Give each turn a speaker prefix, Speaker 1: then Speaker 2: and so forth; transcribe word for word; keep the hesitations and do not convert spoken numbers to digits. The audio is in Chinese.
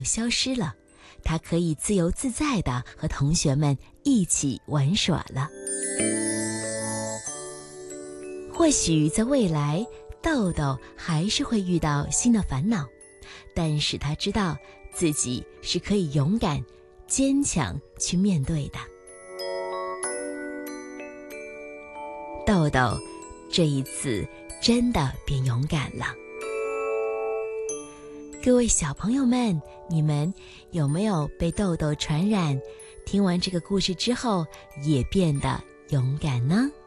Speaker 1: 消失了，他可以自由自在地和同学们一起玩耍了。或许在未来，豆豆还是会遇到新的烦恼，但是他知道自己是可以勇敢、坚强去面对的。豆豆这一次真的变勇敢了。各位小朋友们，你们有没有被豆豆传染？听完这个故事之后，也变得勇敢呢？